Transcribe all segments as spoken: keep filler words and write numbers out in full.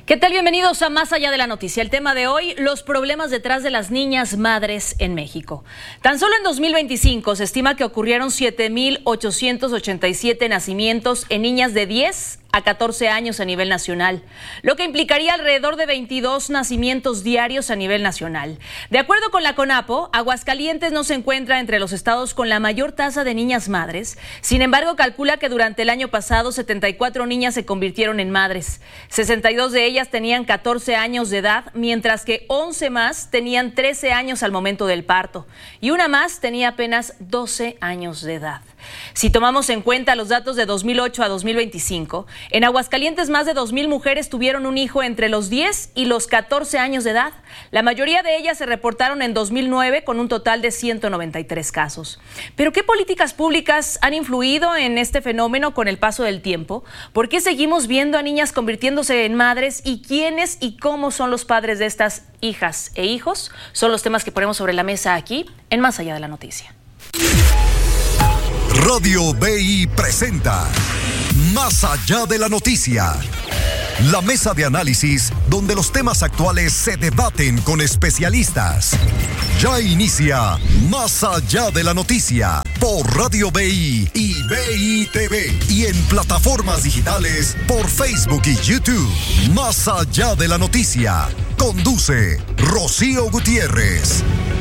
¿Qué tal? Bienvenidos a Más Allá de la Noticia. El tema de hoy, los problemas detrás de las niñas madres en México. Tan solo en dos mil veinticinco se estima que ocurrieron siete mil ochocientos ochenta y siete nacimientos en niñas de diez a catorce años a nivel nacional, lo que implicaría alrededor de veintidós nacimientos diarios a nivel nacional. De acuerdo con la CONAPO, Aguascalientes no se encuentra entre los estados con la mayor tasa de niñas madres. Sin embargo, calcula que durante el año pasado setenta y cuatro niñas se convirtieron en madres. sesenta y dos de ellas tenían catorce años de edad, mientras que once más tenían trece años al momento del parto y una más tenía apenas doce años de edad. Si tomamos en cuenta los datos de dos mil ocho a dos mil veinticinco, en Aguascalientes más de dos mil mujeres tuvieron un hijo entre los diez y los catorce años de edad. La mayoría de ellas se reportaron en dos mil nueve con un total de ciento noventa y tres casos. ¿Pero qué políticas públicas han influido en este fenómeno con el paso del tiempo? ¿Por qué seguimos viendo a niñas convirtiéndose en madres? ¿Y quiénes y cómo son los padres de estas hijas e hijos? Son los temas que ponemos sobre la mesa aquí en Más Allá de la Noticia. Radio B I presenta Más Allá de la Noticia, la mesa de análisis donde los temas actuales se debaten con especialistas. Ya inicia Más Allá de la Noticia por Radio B I y B I T V y en plataformas digitales por Facebook y YouTube. Más Allá de la Noticia conduce Rocío Gutiérrez.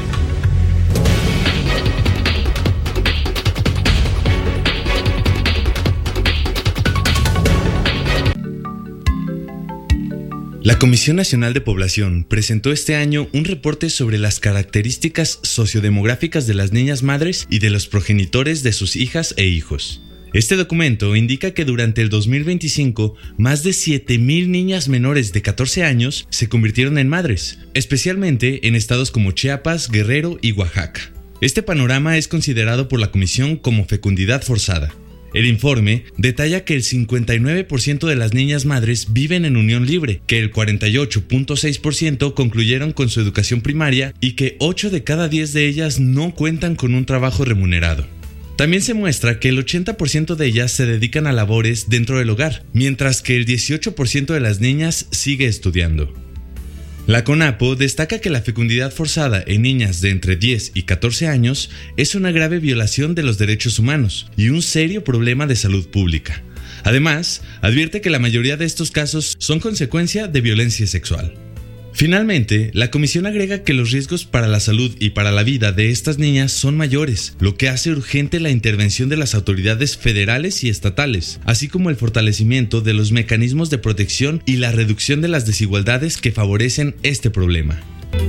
La Comisión Nacional de Población presentó este año un reporte sobre las características sociodemográficas de las niñas madres y de los progenitores de sus hijas e hijos. Este documento indica que durante el dos mil veinticinco, más de siete mil niñas menores de catorce años se convirtieron en madres, especialmente en estados como Chiapas, Guerrero y Oaxaca. Este panorama es considerado por la Comisión como fecundidad forzada. El informe detalla que el cincuenta y nueve por ciento de las niñas madres viven en unión libre, que el cuarenta y ocho punto seis por ciento concluyeron con su educación primaria y que ocho de cada diez de ellas no cuentan con un trabajo remunerado. También se muestra que el ochenta por ciento de ellas se dedican a labores dentro del hogar, mientras que el dieciocho por ciento de las niñas sigue estudiando. La CONAPO destaca que la fecundidad forzada en niñas de entre diez y catorce años es una grave violación de los derechos humanos y un serio problema de salud pública. Además, advierte que la mayoría de estos casos son consecuencia de violencia sexual. Finalmente, la comisión agrega que los riesgos para la salud y para la vida de estas niñas son mayores, lo que hace urgente la intervención de las autoridades federales y estatales, así como el fortalecimiento de los mecanismos de protección y la reducción de las desigualdades que favorecen este problema.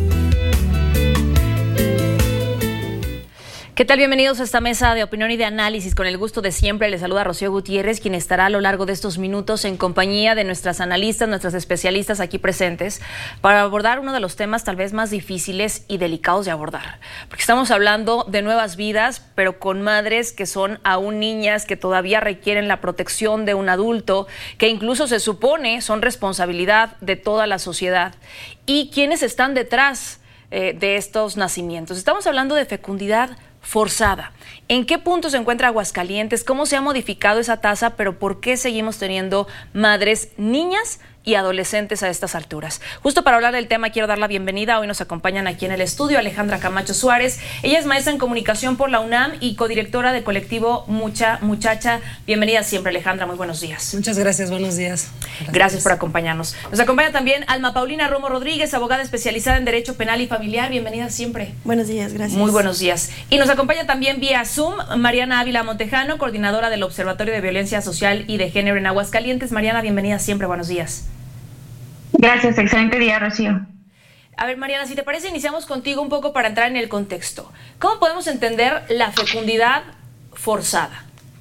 ¿Qué tal? Bienvenidos a esta mesa de opinión y de análisis. Con el gusto de siempre les saluda Rocío Gutiérrez, quien estará a lo largo de estos minutos en compañía de nuestras analistas, nuestras especialistas aquí presentes, para abordar uno de los temas tal vez más difíciles y delicados de abordar. Porque estamos hablando de nuevas vidas, pero con madres que son aún niñas, que todavía requieren la protección de un adulto, que incluso se supone son responsabilidad de toda la sociedad. ¿Y quiénes están detrás eh, de estos nacimientos? Estamos hablando de fecundidad forzada. ¿En qué punto se encuentra Aguascalientes? ¿Cómo se ha modificado esa tasa? ¿Pero por qué seguimos teniendo madres, niñas y adolescentes a estas alturas? Justo para hablar del tema quiero dar la bienvenida. Hoy nos acompañan aquí en el estudio Alejandra Camacho Suárez. Ella es maestra en comunicación por la UNAM y codirectora del colectivo Mucha Muchacha. Bienvenida siempre, Alejandra. Muy buenos días. Muchas gracias. Buenos días. Gracias, gracias por acompañarnos. Nos acompaña también Alma Paulina Romo Rodríguez, abogada especializada en Derecho Penal y Familiar. Bienvenida siempre. Buenos días, gracias. Muy buenos días. Y nos acompaña también vía Zoom Mariana Ávila Montejano, coordinadora del Observatorio de Violencia Social y de Género en Aguascalientes. Mariana, bienvenida siempre. Buenos días. Gracias, excelente día, Rocío. A ver, Mariana, si te parece, iniciamos contigo un poco para entrar en el contexto. ¿Cómo podemos entender la fecundidad forzada?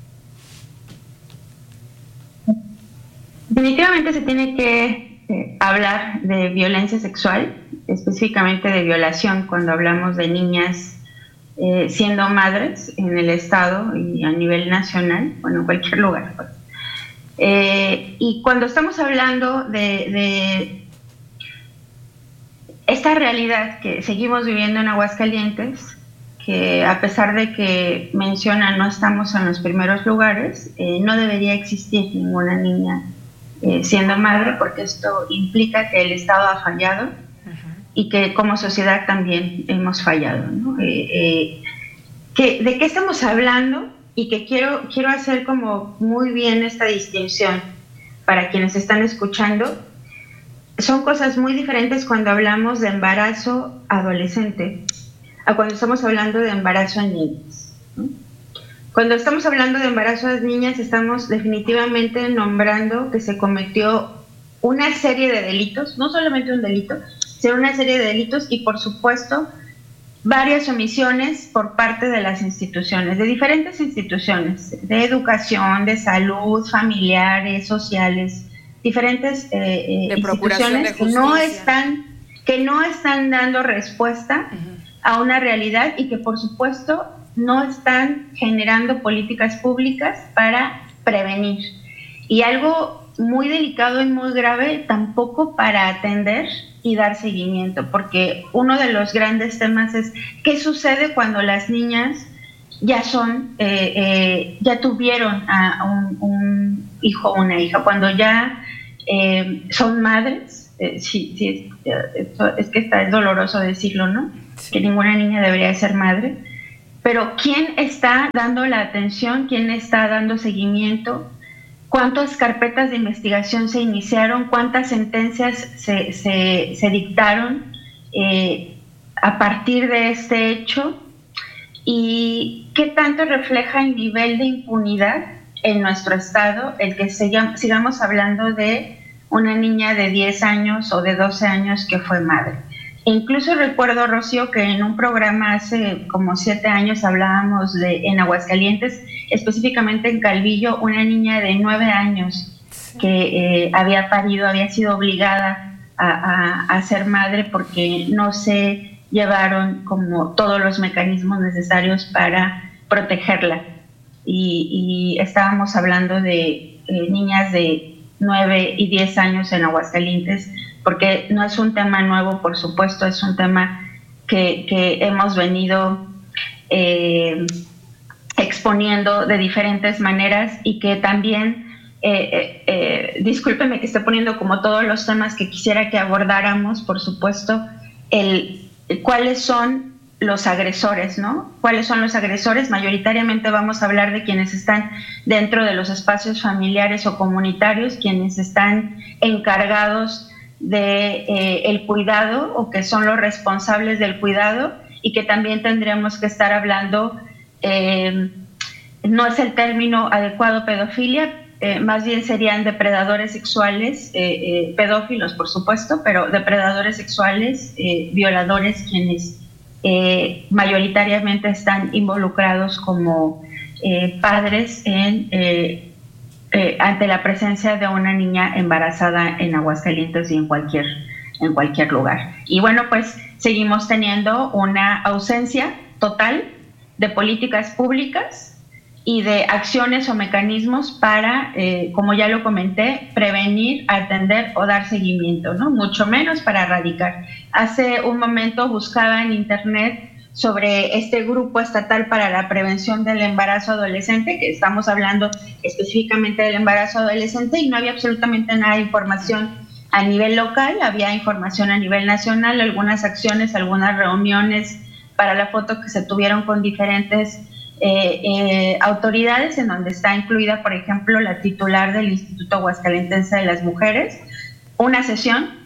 Definitivamente se tiene que eh, hablar de violencia sexual, específicamente de violación, cuando hablamos de niñas eh, siendo madres en el Estado y a nivel nacional, bueno, en cualquier lugar, pues. Eh, y cuando estamos hablando de, de esta realidad que seguimos viviendo en Aguascalientes, que a pesar de que mencionan no estamos en los primeros lugares, eh, no debería existir ninguna niña eh, siendo madre, porque esto implica que el Estado ha fallado uh-huh. y que como sociedad también hemos fallado, ¿no? Eh, eh, que, ¿De qué estamos hablando? Y que quiero, quiero hacer como muy bien esta distinción para quienes están escuchando. Son cosas muy diferentes cuando hablamos de embarazo adolescente a cuando estamos hablando de embarazo en niñas, ¿no? Cuando estamos hablando de embarazo en niñas, estamos definitivamente nombrando que se cometió una serie de delitos, no solamente un delito, sino una serie de delitos y, por supuesto, varias omisiones por parte de las instituciones, de diferentes instituciones, de educación, de salud, familiares, sociales, diferentes eh, instituciones que no están, que no están dando respuesta uh-huh. a una realidad y que, por supuesto, no están generando políticas públicas para prevenir. Y algo muy delicado y muy grave, tampoco para atender y dar seguimiento, porque uno de los grandes temas es qué sucede cuando las niñas ya son, eh, eh, ya tuvieron a un, un hijo o una hija, cuando ya eh, son madres. Eh, sí, sí, esto, es que está, es doloroso decirlo, ¿no? Sí. Que ninguna niña debería ser madre, pero ¿quién está dando la atención? ¿Quién está dando seguimiento? ¿Cuántas carpetas de investigación se iniciaron? ¿Cuántas sentencias se, se, se dictaron eh, a partir de este hecho? ¿Y qué tanto refleja el nivel de impunidad en nuestro estado el que sigamos, sigamos hablando de una niña de diez años o de doce años que fue madre? E incluso recuerdo, Rocío, que en un programa hace como siete años hablábamos de en Aguascalientes, específicamente en Calvillo, una niña de nueve años que eh, había parido, había sido obligada a, a, a ser madre porque no se llevaron como todos los mecanismos necesarios para protegerla. Y, y estábamos hablando de eh, niñas de nueve y diez años en Aguascalientes, porque no es un tema nuevo, por supuesto, es un tema que, que hemos venido eh, exponiendo de diferentes maneras y que también, eh, eh, eh, discúlpeme que esté poniendo como todos los temas que quisiera que abordáramos, por supuesto, el, el cuáles son los agresores, ¿no? ¿Cuáles son los agresores? Mayoritariamente vamos a hablar de quienes están dentro de los espacios familiares o comunitarios, quienes están encargados de eh, el cuidado o que son los responsables del cuidado, y que también tendríamos que estar hablando, eh, no es el término adecuado pedofilia, eh, más bien serían depredadores sexuales, eh, eh, pedófilos por supuesto, pero depredadores sexuales, eh, violadores, quienes eh, mayoritariamente están involucrados como eh, padres en eh, Eh, ante la presencia de una niña embarazada en Aguascalientes y en cualquier, en cualquier lugar. Y bueno, pues seguimos teniendo una ausencia total de políticas públicas y de acciones o mecanismos para, eh, como ya lo comenté, prevenir, atender o dar seguimiento, ¿no? Mucho menos para erradicar. Hace un momento buscaba en internet sobre este grupo estatal para la prevención del embarazo adolescente, que estamos hablando específicamente del embarazo adolescente, y no había absolutamente nada de información a nivel local, había información a nivel nacional, algunas acciones, algunas reuniones para la foto que se tuvieron con diferentes eh, eh, autoridades, en donde está incluida, por ejemplo, la titular del Instituto Aguascalentense de las Mujeres, una sesión,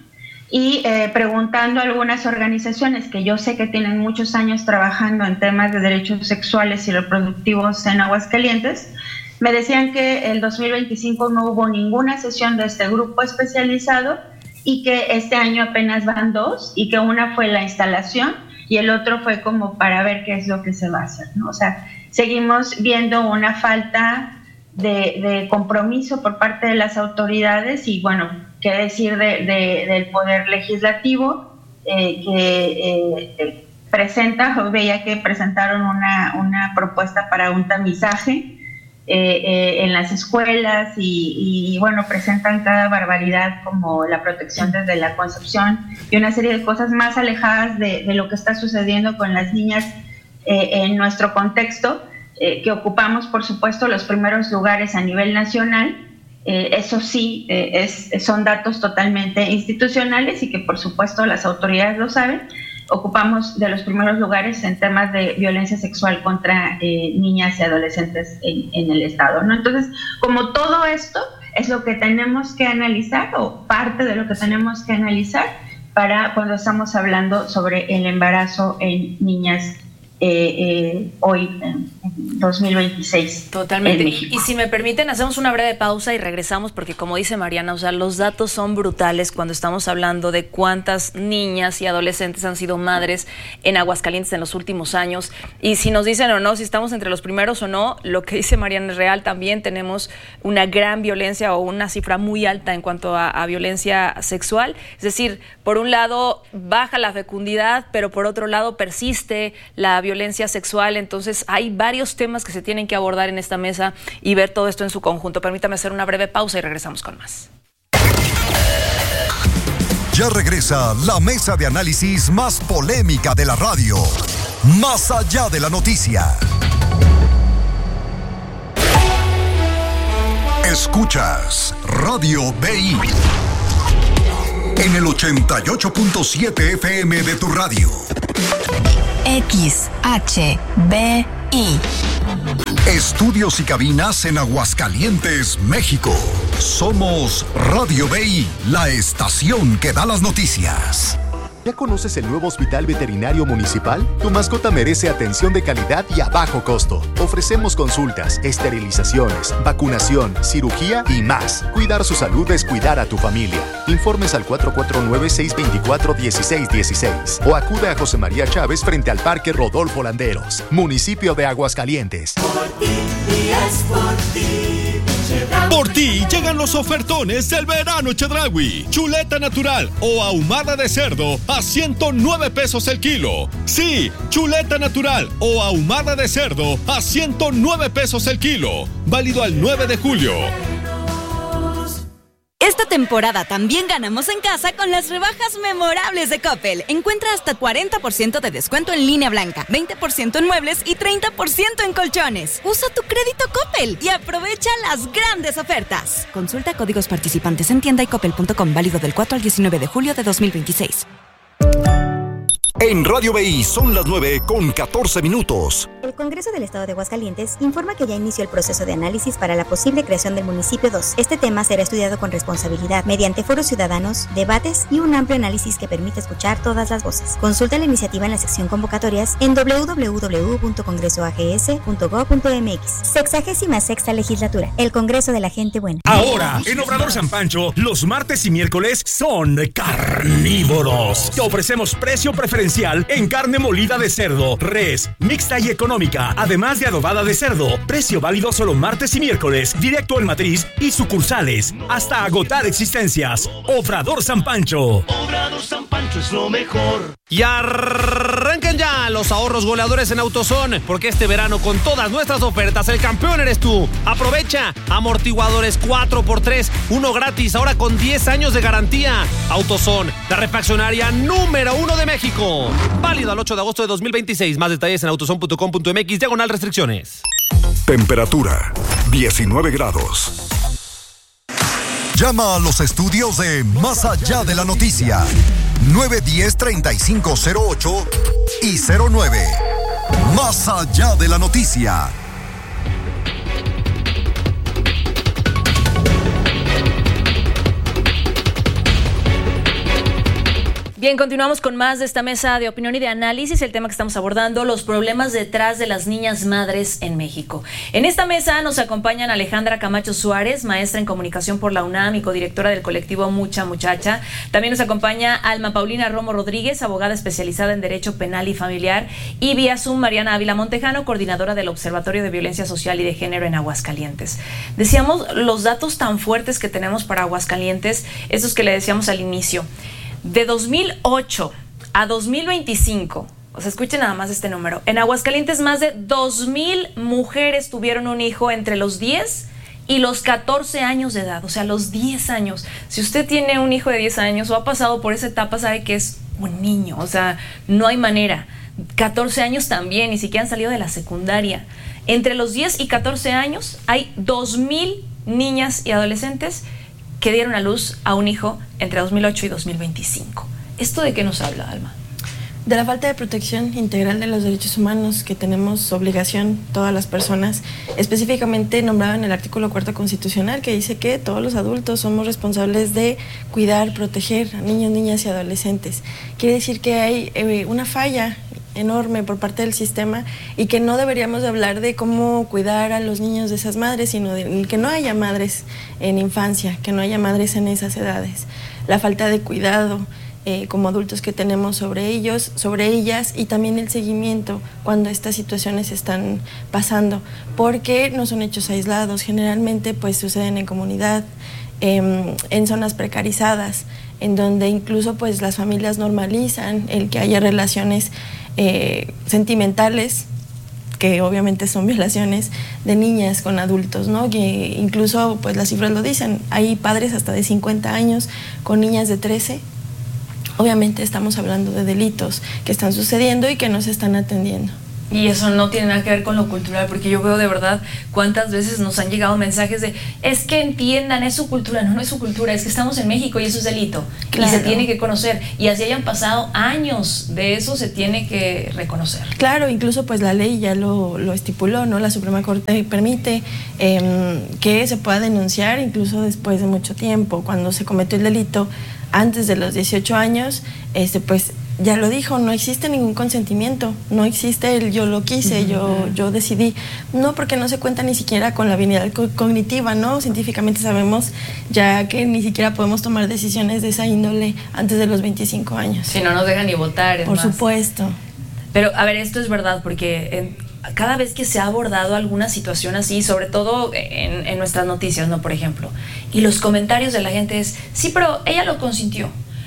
y eh, preguntando a algunas organizaciones que yo sé que tienen muchos años trabajando en temas de derechos sexuales y reproductivos en Aguascalientes, me decían que el dos mil veinticinco no hubo ninguna sesión de este grupo especializado y que este año apenas van dos, y que una fue la instalación y el otro fue como para ver qué es lo que se va a hacer, ¿no? O sea, seguimos viendo una falta de, de compromiso por parte de las autoridades y, bueno, qué decir de, de, del Poder Legislativo, eh, que eh, presenta, veía que presentaron una, una propuesta para un tamizaje eh, eh, en las escuelas y, y, bueno, presentan cada barbaridad como la protección desde la concepción y una serie de cosas más alejadas de, de lo que está sucediendo con las niñas eh, en nuestro contexto, eh, que ocupamos, por supuesto, los primeros lugares a nivel nacional. Eh, eso sí, eh, es, son datos totalmente institucionales y que por supuesto las autoridades lo saben. Ocupamos de los primeros lugares en temas de violencia sexual contra eh, niñas y adolescentes en, en el Estado, ¿no? Entonces, como todo esto es lo que tenemos que analizar, o parte de lo que tenemos que analizar para cuando estamos hablando sobre el embarazo en niñas eh, eh, hoy en, en dos mil veintiséis. Totalmente. Y, y si me permiten, hacemos una breve pausa y regresamos, porque como dice Mariana, o sea, los datos son brutales cuando estamos hablando de cuántas niñas y adolescentes han sido madres en Aguascalientes en los últimos años. Y si nos dicen o no, si estamos entre los primeros o no, lo que dice Mariana es real. También tenemos una gran violencia o una cifra muy alta en cuanto a, a violencia sexual. Es decir, por un lado baja la fecundidad, pero por otro lado persiste la violencia violencia sexual. Entonces hay varios temas que se tienen que abordar en esta mesa y ver todo esto en su conjunto. Permítame hacer una breve pausa y regresamos con más. Ya regresa la mesa de análisis más polémica de la radio. Más allá de la noticia. Escuchas Radio B I en el ochenta y ocho punto siete F M de tu radio. X H B I. Estudios y cabinas en Aguascalientes, México. Somos Radio B I, la estación que da las noticias. ¿Ya conoces el nuevo Hospital Veterinario Municipal? Tu mascota merece atención de calidad y a bajo costo. Ofrecemos consultas, esterilizaciones, vacunación, cirugía y más. Cuidar su salud es cuidar a tu familia. Informes al cuatro cuatro nueve, seis dos cuatro, uno seis uno seis o acude a José María Chávez frente al Parque Rodolfo Landeros, municipio de Aguascalientes. Por ti, y es por ti. Por ti llegan los ofertones del verano Chedraui. Chuleta natural o ahumada de cerdo a ciento nueve pesos el kilo. Sí, chuleta natural o ahumada de cerdo a ciento nueve pesos el kilo. Válido al nueve de julio. Esta temporada también ganamos en casa con las rebajas memorables de Coppel. Encuentra hasta cuarenta por ciento de descuento en línea blanca, veinte por ciento en muebles y treinta por ciento en colchones. Usa tu crédito Coppel y aprovecha las grandes ofertas. Consulta códigos participantes en tienda y coppel punto com, válido del cuatro al diecinueve de julio de dos mil veintiséis. En Radio B I son las nueve con catorce minutos. El Congreso del Estado de Aguascalientes informa que ya inició el proceso de análisis para la posible creación del municipio dos. Este tema será estudiado con responsabilidad mediante foros ciudadanos, debates y un amplio análisis que permite escuchar todas las voces. Consulta la iniciativa en la sección convocatorias en doble u doble u doble u punto congreso a g s punto gob punto m x. Sexagésima sexta legislatura. El Congreso de la Gente Buena. Ahora, en Obrador San Pancho, los martes y miércoles son carnívoros. Te ofrecemos precio preferencial en carne molida de cerdo, res, mixta y económica, además de adobada de cerdo. Precio válido solo martes y miércoles, directo en Matriz y sucursales, hasta agotar existencias. Obrador San Pancho. Obrador San Pancho es lo mejor. Y arrancan ya los ahorros goleadores en AutoZone, porque este verano con todas nuestras ofertas el campeón eres tú. Aprovecha amortiguadores cuatro por tres, uno gratis, ahora con diez años de garantía. AutoZone, la refaccionaria número uno de México. Válido al ocho de agosto de dos mil veintiséis. Más detalles en autozone punto com punto m x, diagonal restricciones. Temperatura diecinueve grados. Llama a los estudios de Más Allá de la Noticia. nueve diez, treinta y cinco cero ocho y cero nueve. Más Allá de la Noticia. Bien, continuamos con más de esta mesa de opinión y de análisis. El tema que estamos abordando, los problemas detrás de las niñas madres en México. En esta mesa nos acompañan Alejandra Camacho Suárez, maestra en comunicación por la UNAM y codirectora del colectivo Mucha Muchacha. También nos acompaña Alma Paulina Romo Rodríguez, abogada especializada en Derecho Penal y Familiar. Y vía Zoom, Mariana Ávila Montejano, coordinadora del Observatorio de Violencia Social y de Género en Aguascalientes. Decíamos los datos tan fuertes que tenemos para Aguascalientes, estos que le decíamos al inicio. De dos mil ocho a dos mil veinticinco, o sea, escuchen nada más este número, en Aguascalientes más de dos mil mujeres tuvieron un hijo entre los diez y los catorce años de edad, o sea, los diez años. Si usted tiene un hijo de diez años o ha pasado por esa etapa, sabe que es un niño, o sea, no hay manera. catorce años también, ni siquiera han salido de la secundaria. Entre los diez y catorce años hay dos mil niñas y adolescentes que dieron a luz a un hijo entre dos mil ocho y dos mil veinticinco. ¿Esto de qué nos habla, Alma? De la falta de protección integral de los derechos humanos que tenemos obligación todas las personas, específicamente nombrado en el artículo cuarto constitucional, que dice que todos los adultos somos responsables de cuidar, proteger a niños, niñas y adolescentes. Quiere decir que hay eh, una falla enorme por parte del sistema y que no deberíamos de hablar de cómo cuidar a los niños de esas madres, sino de que no haya madres en infancia, que no haya madres en esas edades. La falta de cuidado Eh, como adultos que tenemos sobre ellos, sobre ellas, y también el seguimiento cuando estas situaciones están pasando, porque no son hechos aislados, generalmente pues suceden en comunidad, eh, en zonas precarizadas, en donde incluso pues las familias normalizan el que haya relaciones eh, sentimentales, que obviamente son violaciones de niñas con adultos, ¿no? Que incluso pues las cifras lo dicen, hay padres hasta de cincuenta años con niñas de trece. Obviamente estamos hablando de delitos que están sucediendo y que no se están atendiendo. Y eso no tiene nada que ver con lo cultural, porque yo veo de verdad cuántas veces nos han llegado mensajes de es que entiendan, es su cultura. No, no es su cultura, es que estamos en México y eso es delito. Claro. Y se tiene que conocer. Y así hayan pasado años de eso, se tiene que reconocer. Claro, incluso pues la ley ya lo, lo estipuló, ¿no? La Suprema Corte permite eh, que se pueda denunciar incluso después de mucho tiempo. Cuando se cometió el delito antes de los dieciocho años, este, pues ya lo dijo, no existe ningún consentimiento, no existe el yo lo quise, uh-huh. yo, yo decidí. No, porque no se cuenta ni siquiera con la habilidad co- cognitiva, ¿no? Científicamente sabemos ya que ni siquiera podemos tomar decisiones de esa índole antes de los veinticinco años. Si no nos dejan ni votar, es Por más. supuesto. Pero, a ver, esto es verdad, porque en, cada vez que se ha abordado alguna situación así, sobre todo en, en nuestras noticias, ¿no? Por ejemplo, y los comentarios de la gente es, sí, pero ella lo consintió.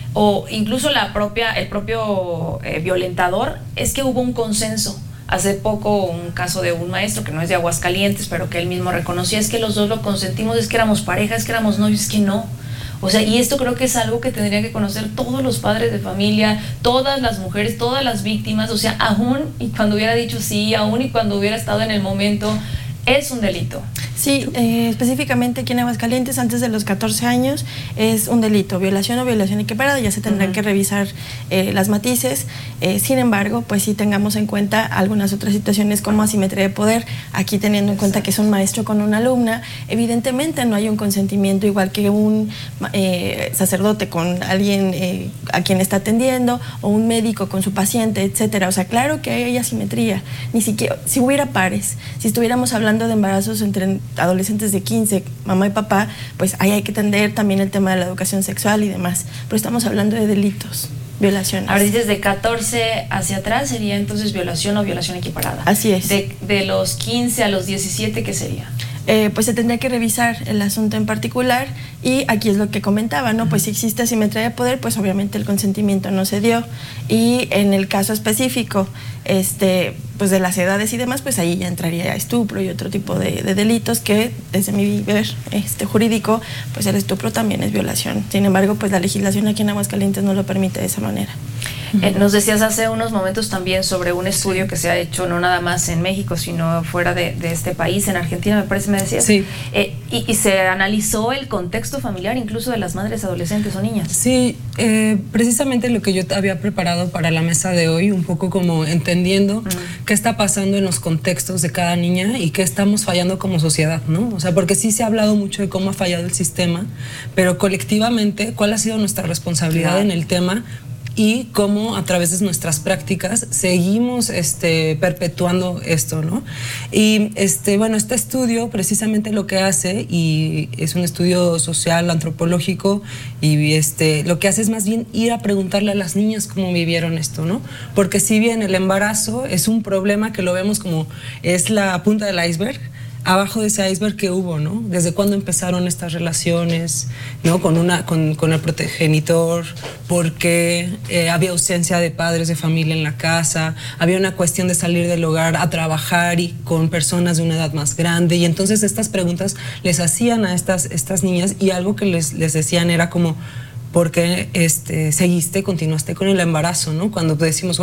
O incluso la propia, el propio eh, violentador, es que hubo un consenso. Hace poco un caso de un maestro que no es de Aguascalientes, pero que él mismo reconocía, es que los dos lo consentimos, es que éramos pareja, es que éramos novios, es que no. O sea, y esto creo que es algo que tendrían que conocer todos los padres de familia, todas las mujeres, todas las víctimas. O sea, aún y cuando hubiera dicho sí, aún y cuando hubiera estado en el momento, es un delito. Sí, eh, específicamente aquí en Aguascalientes, antes de los catorce años, es un delito, violación o violación equiparada, ya se tendrán uh-huh. que revisar eh, las matices. Eh, sin embargo, pues sí tengamos en cuenta algunas otras situaciones como asimetría de poder, aquí teniendo en cuenta que es un maestro con una alumna, evidentemente no hay un consentimiento igual que un eh, sacerdote con alguien eh, a quien está atendiendo, o un médico con su paciente, etcétera. O sea, claro que hay asimetría, ni siquiera, si hubiera pares, si estuviéramos hablando de embarazos entre adolescentes de quince, mamá y papá, pues ahí hay que atender también el tema de la educación sexual y demás, pero estamos hablando de delitos, violaciones. Ahora dices de catorce hacia atrás sería entonces violación o violación equiparada. Así es. De, de los quince a los diecisiete, ¿qué sería? Eh, pues se tendría que revisar el asunto en particular, y aquí es lo que comentaba, ¿no? Pues si existe asimetría de poder, pues obviamente el consentimiento no se dio, y en el caso específico este, pues de las edades y demás, pues ahí ya entraría estupro y otro tipo de, de delitos que desde mi ver este, jurídico, pues el estupro también es violación. Sin embargo, pues la legislación aquí en Aguascalientes no lo permite de esa manera. Eh, nos decías hace unos momentos también sobre un estudio que se ha hecho no nada más en México, sino fuera de, de este país, en Argentina, me parece, me decías. Sí. Eh, y, y se analizó el contexto familiar incluso de las madres adolescentes o niñas. Sí, eh, precisamente lo que yo había preparado para la mesa de hoy, un poco como entendiendo mm. qué está pasando en los contextos de cada niña y qué estamos fallando como sociedad, ¿no? O sea, porque sí se ha hablado mucho de cómo ha fallado el sistema, pero colectivamente, ¿cuál ha sido nuestra responsabilidad claro. en el tema? Y cómo a través de nuestras prácticas seguimos este, perpetuando esto, ¿no? Y este, bueno, este estudio precisamente lo que hace, y es un estudio social, antropológico, y este, lo que hace es más bien ir a preguntarle a las niñas cómo vivieron esto, ¿no? Porque si bien el embarazo es un problema que lo vemos como es la punta del iceberg, abajo de ese iceberg que hubo, ¿no? Desde cuándo empezaron estas relaciones, ¿no? Con una, con, con el progenitor, porque eh, había ausencia de padres de familia en la casa, había una cuestión de salir del hogar a trabajar y con personas de una edad más grande, y entonces estas preguntas les hacían a estas, estas niñas, y algo que les, les decían era como, ¿por qué este, seguiste, continuaste con el embarazo, ¿no? Cuando decimos, bueno,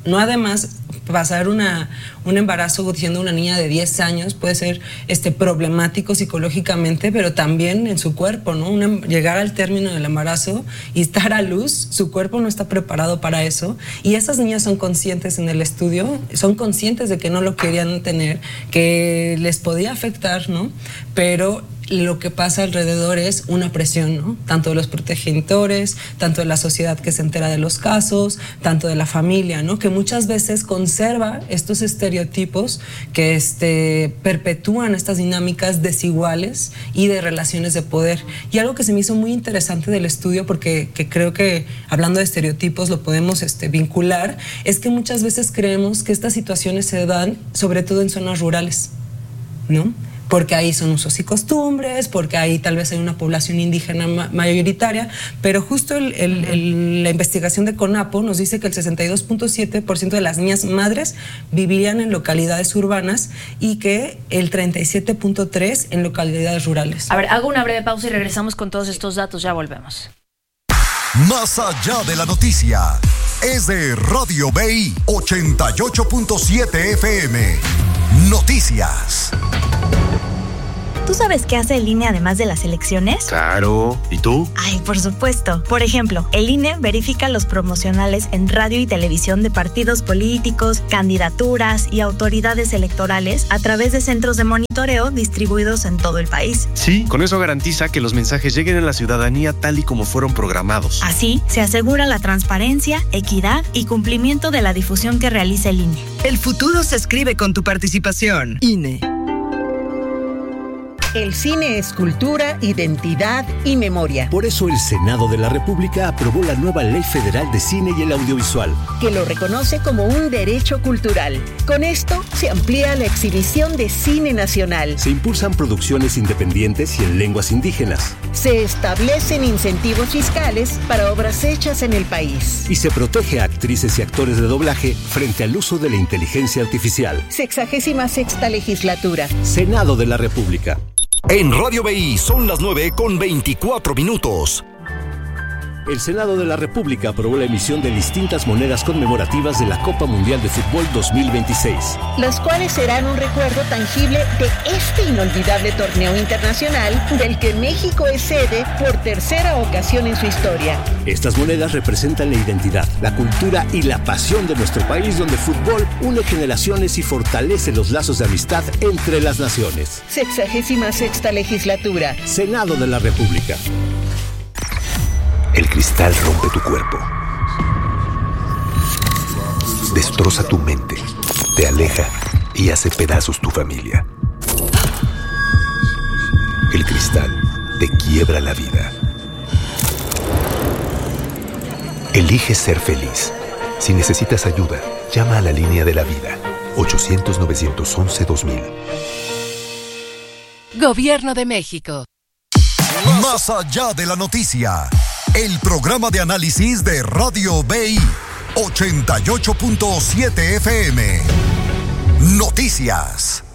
no además pasar una, un embarazo siendo una niña de diez años puede ser este, problemático psicológicamente, pero también en su cuerpo, ¿no? Una, llegar al término del embarazo y estar a luz, su cuerpo no está preparado para eso, y esas niñas son conscientes en el estudio, son conscientes de que no lo querían tener, que les podía afectar, ¿no? Pero lo que pasa alrededor es una presión, ¿no? Tanto de los progenitores, tanto de la sociedad que se entera de los casos, tanto de la familia, ¿no? Que muchas veces conserva estos estereotipos que este, perpetúan estas dinámicas desiguales y de relaciones de poder. Y algo que se me hizo muy interesante del estudio, porque que creo que hablando de estereotipos lo podemos este, vincular, es que muchas veces creemos que estas situaciones se dan sobre todo en zonas rurales, ¿no? Porque ahí son usos y costumbres, porque ahí tal vez hay una población indígena ma- mayoritaria, pero justo el, el, el, la investigación de CONAPO nos dice que el sesenta y dos punto siete por ciento de las niñas madres vivían en localidades urbanas y que el treinta y siete punto tres por ciento en localidades rurales. A ver, hago una breve pausa y regresamos con todos estos datos, ya volvemos. Más allá de la noticia, es de Radio B I ochenta y ocho punto siete F M. Noticias. ¿Tú sabes qué hace el I N E además de las elecciones? Claro. ¿Y tú? Ay, por supuesto. Por ejemplo, el I N E verifica los promocionales en radio y televisión de partidos políticos, candidaturas y autoridades electorales a través de centros de monitoreo distribuidos en todo el país. Sí, con eso garantiza que los mensajes lleguen a la ciudadanía tal y como fueron programados. Así, se asegura la transparencia, equidad y cumplimiento de la difusión que realiza el I N E. El futuro se escribe con tu participación. I N E. El cine es cultura, identidad y memoria. Por eso el Senado de la República aprobó la nueva Ley Federal de Cine y el Audiovisual, que lo reconoce como un derecho cultural. Con esto se amplía la exhibición de cine nacional. Se impulsan producciones independientes y en lenguas indígenas. Se establecen incentivos fiscales para obras hechas en el país. Y se protege a actrices y actores de doblaje frente al uso de la inteligencia artificial. Sexagésima sexta legislatura. Senado de la República. En Radio B I son las nueve con veinticuatro minutos. El Senado de la República aprobó la emisión de distintas monedas conmemorativas de la Copa Mundial de Fútbol dos mil veintiséis. Las cuales serán un recuerdo tangible de este inolvidable torneo internacional del que México es sede por tercera ocasión en su historia. Estas monedas representan la identidad, la cultura y la pasión de nuestro país, donde el fútbol une generaciones y fortalece los lazos de amistad entre las naciones. Sexagésima sexta legislatura. Senado de la República. El cristal rompe tu cuerpo, destroza tu mente, te aleja y hace pedazos tu familia. El cristal te quiebra la vida. Elige ser feliz. Si necesitas ayuda, llama a la línea de la vida, ochocientos, novecientos once, dos mil. Gobierno de México. Más allá de la noticia. El programa de análisis de Radio B I ochenta y ocho punto siete F M. Noticias.